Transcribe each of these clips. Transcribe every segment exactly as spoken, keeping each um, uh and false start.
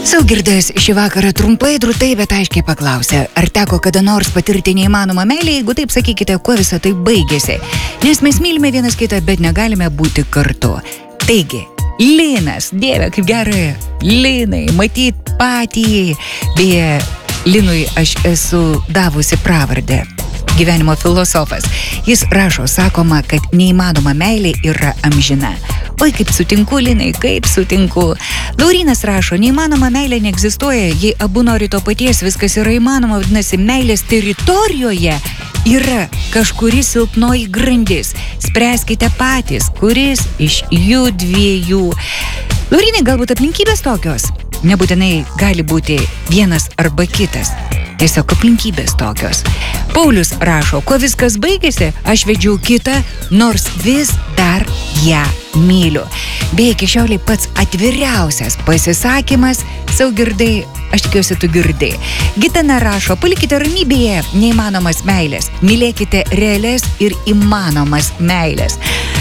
Saugirdas šį vakarą trumpai, drūtai, bet aiškiai paklausė, ar teko kada nors patirti neįmanomą meilę, jeigu taip sakykite, kuo visą tai baigėsi. Nes mes mylime vienas kitą, bet negalime būti kartu. Taigi, Linas, dieve, kaip gerai, Linai, matyt patį. Beje, Linui aš esu davusi pravardę. Gyvenimo filosofas. Jis rašo, sakoma, kad neįmanoma meilė yra amžina. Oi, kaip sutinku, Linai, kaip sutinku. Laurinas rašo, neįmanoma meilė neegzistuoja, jei abu nori to paties, viskas yra įmanoma, vadinasi, meilės teritorijoje yra kažkuri silpnoji grandis. Spręskite patys, kuris iš jų dviejų. Laurinai, galbūt aplinkybės tokios? Nebūtinai gali būti vienas arba kitas. Tiesiog aplinkybės tokios. Paulius rašo, kuo viskas baigėsi, aš vedžiau kitą, nors vis dar ją myliu. Beje, iki šioliai pats atviriausias pasisakymas, Saugirdai, aš tikiuosi tu girdai. Gitana rašo, palikite ramybėje neįmanomas meilės, mylėkite realias ir įmanomas meilės.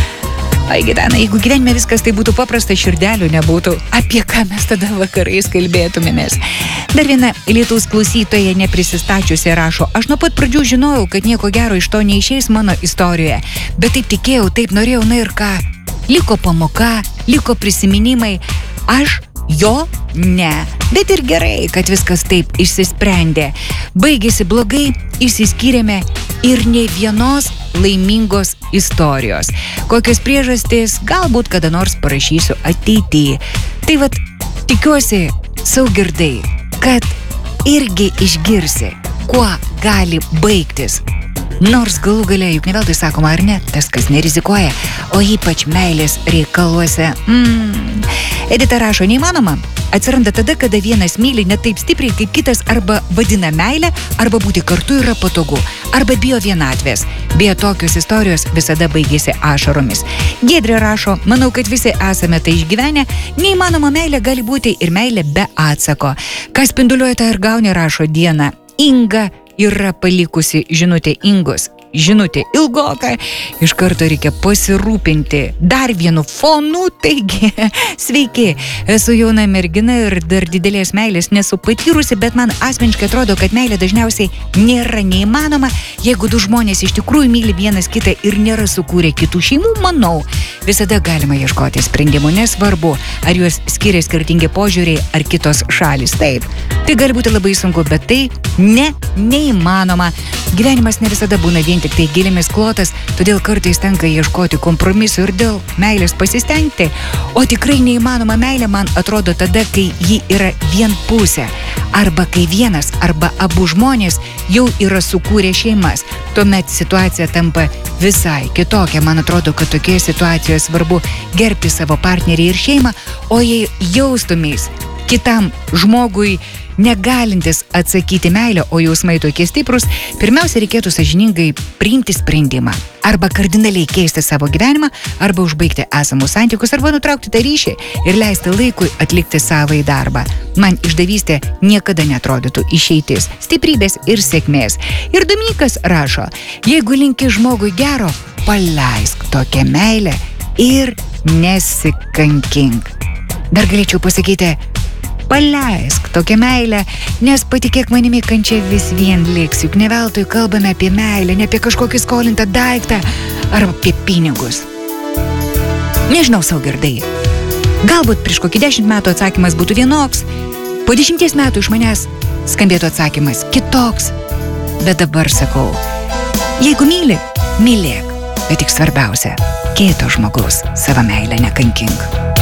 Ai, Gitana, jeigu gyvenime viskas tai būtų paprasta, širdelių nebūtų, apie ką mes tada vakarais kalbėtumėmės. Dar viena Lietuvos klausytoja neprisistačiusi rašo, aš nuo pat pradžių žinojau, kad nieko gero iš to neišeis mano istorijoje, bet taip tikėjau, taip norėjau, na ir ką. Liko pamoka, liko prisiminimai, aš jo ne. Bet ir gerai, kad viskas taip išsisprendė. Baigėsi blogai, išsiskyrėme ir ne vienos laimingos istorijos. Kokios priežastys, galbūt kada nors parašysiu ateityje. Tai vat, tikiuosi, Saugirdai, kad irgi išgirsi, kuo gali baigtis. Nors galų galia, juk ne veltui sakoma, ar ne, tas, kas nerizikuoja, o ypač meilės reikaluose. Mm. Edita rašo, neįmanoma. Atsiranda tada, kada vienas myli ne taip stipriai kaip kitas, arba vadina meilę, arba būti kartu yra patogu, arba bijo vienatvės. Beje, tokios istorijos visada baigėsi ašaromis. Giedrė rašo, manau, kad visi esame tai išgyvenę, neįmanoma meilė gali būti ir meilė be atsako. Kas spinduliuoja, tą ir gauni, rašo Diena. Inga yra palikusi žinutė Ingos. Žinutė ilgoka, iš karto reikia pasirūpinti dar vienu fonu, taigi, sveiki, esu jauna mergina ir dar didelės meilės nesu patyrusi, bet man asmeniškai atrodo, kad meilė dažniausiai nėra neįmanoma, jeigu du žmonės iš tikrųjų myli vienas kitą ir nėra sukūrę kitų šeimų, manau, visada galima ieškoti sprendimų, nesvarbu, ar juos skiria skirtingi požiūriai ar kitos šalys. Taip, tai gali būti labai sunku, bet tai ne, neįmanoma. Gyvenimas ne visada būna vien tik tai gilimis klotas, todėl kartais tenka ieškoti kompromisų ir dėl meilės pasistengti. O tikrai neįmanoma meilė man atrodo tada, kai ji yra vienpusė. Arba kai vienas arba abu žmonės jau yra sukūrę šeimas. Tuomet situacija tampa visai kitokia. Man atrodo, kad tokioje situacijoje svarbu gerbti savo partnerį ir šeimą, o jei jaustumės kitam žmogui negalintis atsakyti meilę, o jausmai tokie stiprus, pirmiausia reikėtų sąžiningai priimti sprendimą. Arba kardinaliai keisti savo gyvenimą, arba užbaigti esamus santykius, arba nutraukti tą ryšį ir leisti laikui atlikti savąjį darbą. Man išdavystė niekada neatrodytų išeitis, stiprybės ir sėkmės. Ir Dominikas rašo, jeigu linki žmogui gero, paleisk tokią meilę ir nesikankink. Dar galėčiau pasakyti, paleisk tokią meilę, nes patikėk manimi, kančia vis vien liks, juk ne veltui kalbame apie meilę, ne apie kažkokį skolintą daiktą ar apie pinigus. Nežinau, Saugirdai, galbūt prieš kokį dešimt metų atsakymas būtų vienoks, po dešimties metų iš manęs skambėtų atsakymas kitoks, bet dabar sakau, jeigu myli, mylėk, bet tik svarbiausia, kito žmogaus savo meilę nekankink.